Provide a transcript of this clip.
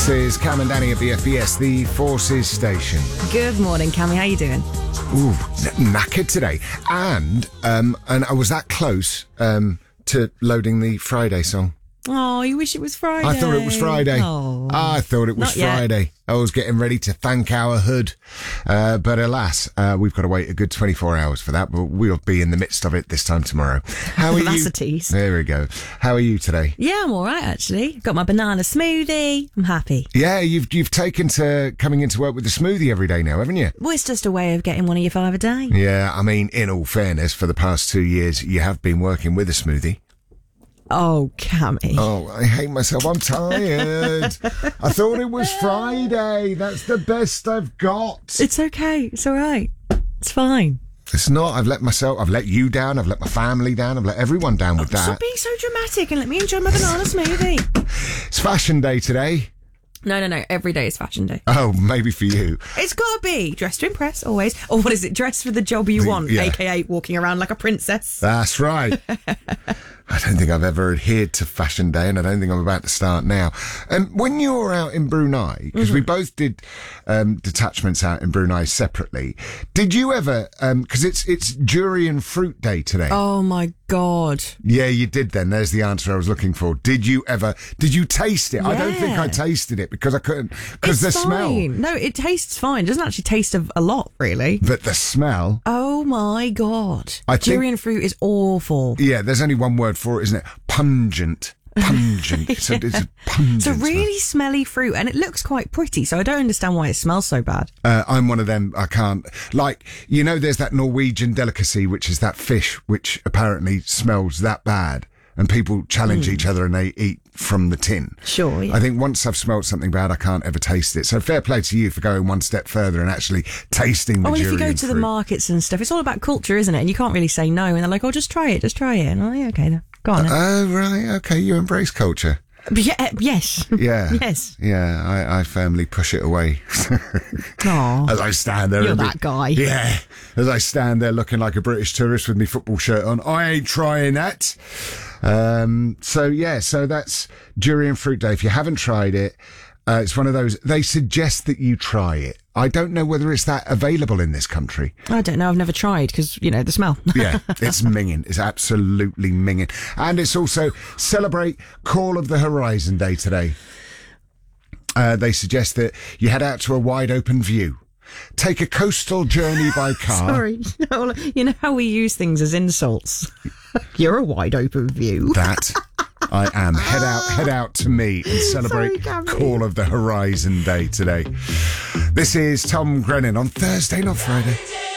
This is Cam and Danny at BFBS, the Forces Station. Good morning, Cammy. How you doing? Ooh, knackered today. And I was that close to loading the Friday song. Oh, you wish it was Friday. I thought it was Friday. Oh. I thought it was Not Friday. yet. I was getting ready to thank our hood. But alas, we've got to wait a good 24 hours for that, but we'll be in the midst of it this time tomorrow. How are you? That's a tease. There we go. How are you today? Yeah, I'm all right, actually. Got my banana smoothie. I'm happy. Yeah, you've taken to coming into work with a smoothie every day now, haven't you? Well, it's just a way of getting one of your 5 a day. Yeah, I mean, in all fairness, for the past 2 years, you have been working with a smoothie. Oh, Cammy. Oh, I hate myself. I'm tired. I thought it was Friday. That's the best I've got. It's okay. It's all right. It's fine. It's not. I've let you down. I've let my family down. I've let everyone down with that. Stop being so dramatic and let me enjoy my banana smoothie. It's fashion day today. No. Every day is fashion day. Oh, maybe for you. It's got to be. Dress to impress, always. Or what is it? Dress for the job you want, yeah. a.k.a. walking around like a princess. That's right. I don't think I've ever adhered to fashion day, and I don't think I'm about to start now. When you were out in Brunei, because we both did detachments out in Brunei separately, did you ever, because it's durian fruit day today. Oh, my God. Yeah, you did then. There's the answer I was looking for. Did you taste it? Yeah. I don't think I tasted it because I couldn't, because the smell. No, it tastes fine. It doesn't actually taste a lot, really. But the smell. Oh, my God. I think- Durian fruit is awful. Yeah, there's only one word for it, isn't it? Pungent. Pungent. It's a pungent It's a really smell. smelly fruit, and it looks quite pretty, so I don't understand why it smells so bad. I'm one of them. I can't. Like, there's that Norwegian delicacy, which is that fish, which apparently smells that bad. And people challenge each other and they eat from the tin. Sure, yeah. I think once I've smelled something bad, I can't ever taste it. So fair play to you for going one step further and actually tasting the Well, if durian you go to the fruit. markets and stuff, it's all about culture, isn't it? And you can't really say no. And they're like, oh, just try it. And I'm like, yeah, okay, then. Go on then. Oh, right. Okay. You embrace culture. Yes. Yeah. Yes. Yeah. I firmly push it away. Aw. As I stand there. You're that guy. Yeah. As I stand there looking like a British tourist with my football shirt on. I ain't trying that. So that's durian fruit day. If you haven't tried it, it's one of those, they suggest that you try it. I don't know whether it's that available in this country. I don't know. I've never tried because, the smell. Yeah, it's minging. It's absolutely minging. And it's also celebrate Call of the Horizon Day today. They suggest that you head out to a wide open view. Take a coastal journey by car. Sorry. You know how we use things as insults? You're a wide open view. That I am. Head out to me and celebrate Sorry, Cammy. Call of the Horizon Day today. This is Tom Grennan on Thursday, not Friday.